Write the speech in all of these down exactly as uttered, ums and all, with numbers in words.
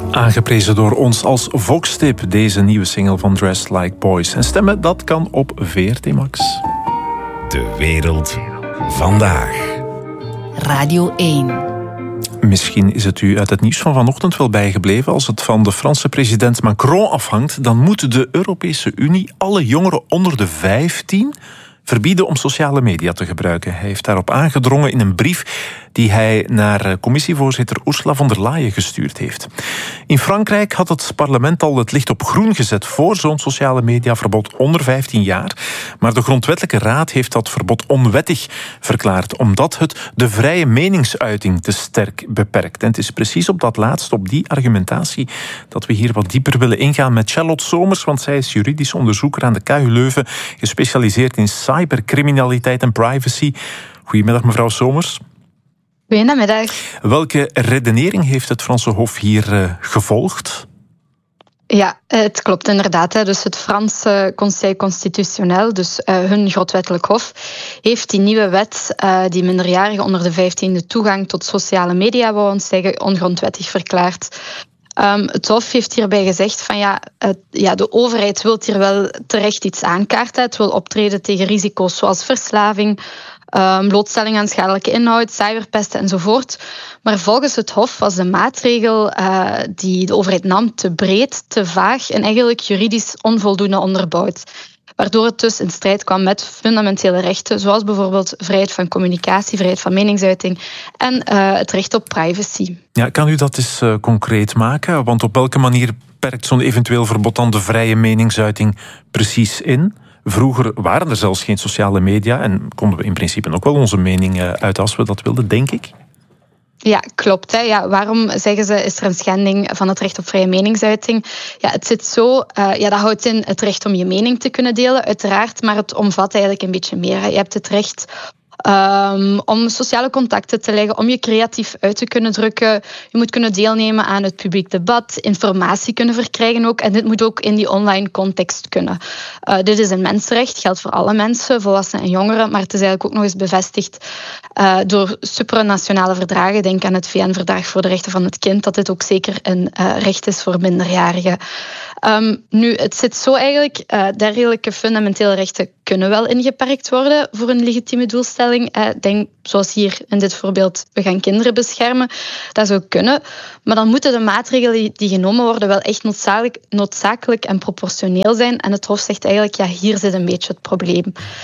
Aangeprezen door ons als Vox-tip, deze nieuwe single van Dressed Like Boys. En stemmen, dat kan op V R T Max. De wereld vandaag. Radio één. Misschien is het u uit het nieuws van vanochtend wel bijgebleven. Als het van de Franse president Macron afhangt, dan moet de Europese Unie alle jongeren onder de vijftien verbieden om sociale media te gebruiken. Hij heeft daarop aangedrongen in een brief die hij naar commissievoorzitter Ursula von der Leyen gestuurd heeft. In Frankrijk had het parlement al het licht op groen gezet voor zo'n sociale mediaverbod onder vijftien jaar. Maar de grondwettelijke raad heeft dat verbod onwettig verklaard, omdat het de vrije meningsuiting te sterk beperkt. En het is precies op dat laatste, op die argumentatie, dat we hier wat dieper willen ingaan met Charlotte Somers, want zij is juridisch onderzoeker aan de K U Leuven, gespecialiseerd in cybercriminaliteit en privacy. Goedemiddag, mevrouw Somers. Goedemiddag. Welke redenering heeft het Franse Hof hier uh, gevolgd? Ja, het klopt inderdaad. Hè. Dus het Franse Conseil Constitutionnel, dus uh, hun grondwettelijk hof, heeft die nieuwe wet uh, die minderjarigen onder de vijftien de toegang tot sociale media, wou ons zeggen, ongrondwettig verklaard. Um, het Hof heeft hierbij gezegd van ja, het, ja, de overheid wil hier wel terecht iets aankaarten. Het wil optreden tegen risico's zoals verslaving, Um, blootstelling aan schadelijke inhoud, cyberpest enzovoort. Maar volgens het Hof was de maatregel uh, die de overheid nam te breed, te vaag en eigenlijk juridisch onvoldoende onderbouwd. Waardoor het dus in strijd kwam met fundamentele rechten, zoals bijvoorbeeld vrijheid van communicatie, vrijheid van meningsuiting en uh, het recht op privacy. Ja, kan u dat eens uh, concreet maken? Want op welke manier perkt zo'n eventueel verbod dan de vrije meningsuiting precies in? Vroeger waren er zelfs geen sociale media en konden we in principe ook wel onze mening uiten als we dat wilden, denk ik. Ja, klopt. Hè. Ja, waarom zeggen ze, is er een schending van het recht op vrije meningsuiting? Ja, het zit zo, uh, ja, dat houdt in het recht om je mening te kunnen delen, uiteraard, maar het omvat eigenlijk een beetje meer. Hè. Je hebt het recht Um, om sociale contacten te leggen, om je creatief uit te kunnen drukken. Je moet kunnen deelnemen aan het publiek debat, informatie kunnen verkrijgen ook. En dit moet ook in die online context kunnen. Uh, dit is een mensenrecht, geldt voor alle mensen, volwassenen en jongeren. Maar het is eigenlijk ook nog eens bevestigd uh, door supranationale verdragen. Denk aan het V N-verdrag voor de rechten van het kind, dat dit ook zeker een uh, recht is voor minderjarigen. Um, nu, het zit zo eigenlijk, uh, dergelijke fundamentele rechten kunnen wel ingeperkt worden voor een legitieme doelstelling. Uh, denk, zoals hier in dit voorbeeld, we gaan kinderen beschermen. Dat zou kunnen. Maar dan moeten de maatregelen die genomen worden wel echt noodzakelijk, noodzakelijk en proportioneel zijn. En het Hof zegt eigenlijk, ja, hier zit een beetje het probleem.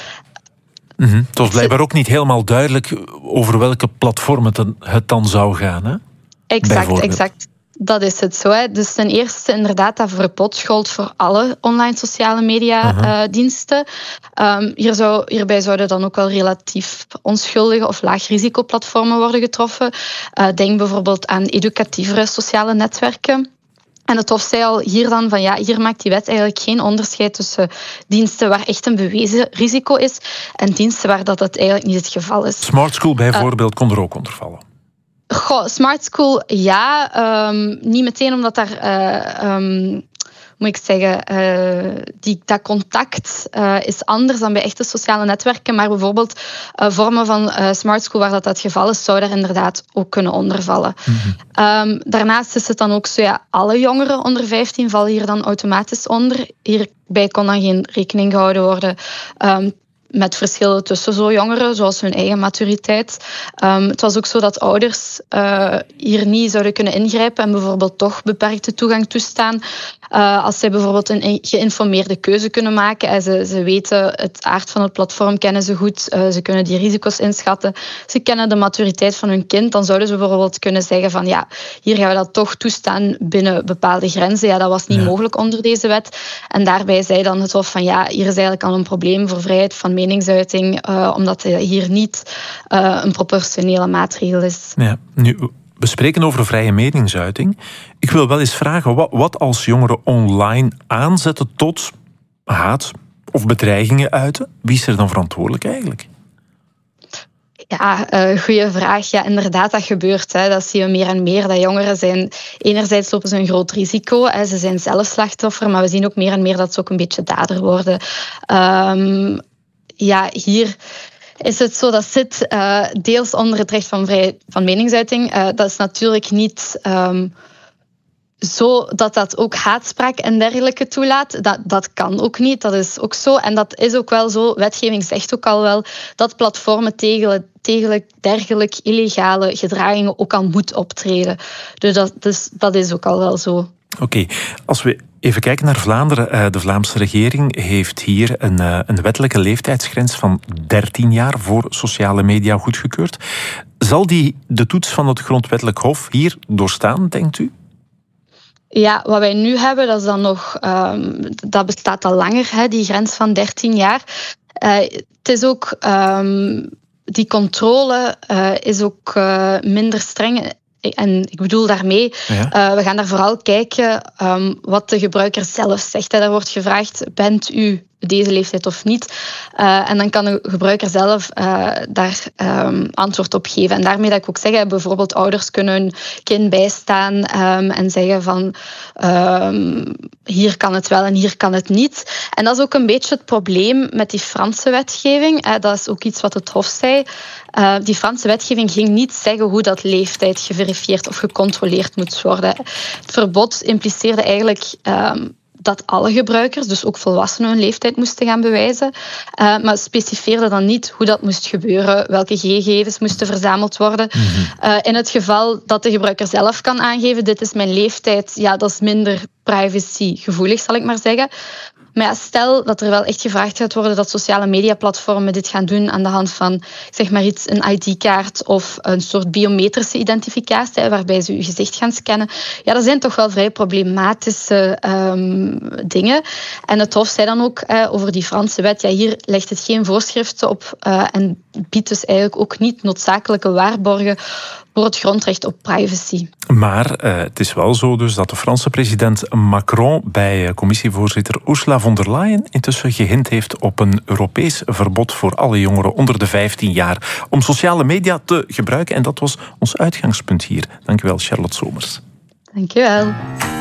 Mm-hmm. Het was blijkbaar ook niet helemaal duidelijk over welke platformen het dan zou gaan, hè? Exact, exact. Dat is het zo. Hè. Dus ten eerste inderdaad, dat verbod geldt voor alle online sociale media uh, diensten. Um, hier zou, hierbij zouden dan ook wel relatief onschuldige of laagrisicoplatformen worden getroffen. Uh, denk bijvoorbeeld aan educatievere sociale netwerken. En het Hof zei al hier dan van ja, hier maakt die wet eigenlijk geen onderscheid tussen diensten waar echt een bewezen risico is en diensten waar dat, dat eigenlijk niet het geval is. Smart School bijvoorbeeld uh, kon er ook onder vallen. Goh, Smart School, ja. Um, niet meteen omdat daar, uh, um, moet ik zeggen, uh, die, dat contact uh, is anders dan bij echte sociale netwerken. Maar bijvoorbeeld uh, vormen van uh, Smart School waar dat, dat het geval is, zou daar inderdaad ook kunnen ondervallen. Mm-hmm. Um, daarnaast is het dan ook zo, ja, alle jongeren onder vijftien vallen hier dan automatisch onder. Hierbij kon dan geen rekening gehouden worden Um, met verschillen tussen zo jongeren, zoals hun eigen maturiteit. Um, het was ook zo dat ouders uh, hier niet zouden kunnen ingrijpen en bijvoorbeeld toch beperkte toegang toestaan. Uh, als zij bijvoorbeeld een geïnformeerde keuze kunnen maken en ze, ze weten het aard van het platform, kennen ze goed, uh, ze kunnen die risico's inschatten, ze kennen de maturiteit van hun kind, dan zouden ze bijvoorbeeld kunnen zeggen van ja, hier gaan we dat toch toestaan binnen bepaalde grenzen. Ja, dat was niet ja. mogelijk onder deze wet. En daarbij zei dan het Hof van ja, hier is eigenlijk al een probleem voor vrijheid van meningsuiting, uh, omdat het hier niet uh, een proportionele maatregel is. Ja, nu, we spreken over vrije meningsuiting. Ik wil wel eens vragen, wat, wat als jongeren online aanzetten tot haat of bedreigingen uiten? Wie is er dan verantwoordelijk eigenlijk? Ja, uh, goede vraag. Ja, inderdaad, dat gebeurt. Hè. Dat zien we meer en meer. Dat jongeren zijn, enerzijds lopen ze een groot risico. Hè. Ze zijn zelf slachtoffer, maar we zien ook meer en meer dat ze ook een beetje dader worden. Um, ja, hier is het zo, dat zit uh, deels onder het recht van vrijheid van meningsuiting. Uh, dat is natuurlijk niet Um, zo dat dat ook haatspraak en dergelijke toelaat. Dat, dat kan ook niet, dat is ook zo. En dat is ook wel zo. Wetgeving zegt ook al wel dat platformen tegen, tegen dergelijke illegale gedragingen ook al moeten optreden. Dus dat, dus dat is ook al wel zo. Oké, okay. Als we even kijken naar Vlaanderen. De Vlaamse regering heeft hier een, een wettelijke leeftijdsgrens van dertien jaar voor sociale media goedgekeurd. Zal die de toets van het Grondwettelijk Hof hier doorstaan, denkt u? Ja, wat wij nu hebben, dat is dan nog, um, dat bestaat al langer, hè, die grens van dertien jaar. Uh, het is ook, um, die controle uh, is ook uh, minder streng. En ik bedoel daarmee, ja. uh, we gaan daar vooral kijken um, wat de gebruiker zelf zegt. Daar wordt gevraagd, bent u deze leeftijd of niet? Uh, en dan kan de gebruiker zelf uh, daar um, antwoord op geven. En daarmee dat ik ook zeg, bijvoorbeeld ouders kunnen hun kind bijstaan um, en zeggen van um, hier kan het wel en hier kan het niet. En dat is ook een beetje het probleem met die Franse wetgeving. Uh, dat is ook iets wat het Hof zei. Uh, die Franse wetgeving ging niet zeggen hoe dat leeftijd geverifieerd of gecontroleerd moet worden. Het verbod impliceerde eigenlijk Um, dat alle gebruikers, dus ook volwassenen, hun leeftijd moesten gaan bewijzen. Uh, maar specifieerde dan niet hoe dat moest gebeuren, welke gegevens moesten verzameld worden. Mm-hmm. Uh, in het geval dat de gebruiker zelf kan aangeven, dit is mijn leeftijd, ja, dat is minder privacygevoelig, zal ik maar zeggen. Maar ja, stel dat er wel echt gevraagd gaat worden dat sociale mediaplatformen dit gaan doen aan de hand van, zeg maar iets, een I D-kaart of een soort biometrische identificatie, waarbij ze uw gezicht gaan scannen. Ja, dat zijn toch wel vrij problematische um, dingen. En het Hof zei dan ook uh, over die Franse wet, ja, hier legt het geen voorschriften op uh, en biedt dus eigenlijk ook niet noodzakelijke waarborgen voor het grondrecht op privacy. Maar uh, het is wel zo dus dat de Franse president Macron bij commissievoorzitter Ursula von der Leyen intussen gehind heeft op een Europees verbod voor alle jongeren onder de vijftien jaar om sociale media te gebruiken. En dat was ons uitgangspunt hier. Dank u wel, Charlotte Somers. Dank je wel.